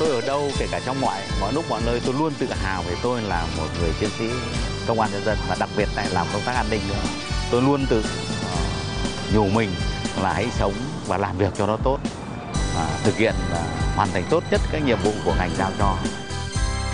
tôi ở đâu, kể cả trong mọi lúc mọi nơi, tôi luôn tự hào về tôi là một người chiến sĩ công an nhân dân, và đặc biệt là làm công tác an ninh nữa. Tôi luôn tự nhủ mình là hãy sống và làm việc cho nó tốt, thực hiện hoàn thành tốt nhất các nhiệm vụ của ngành giao cho.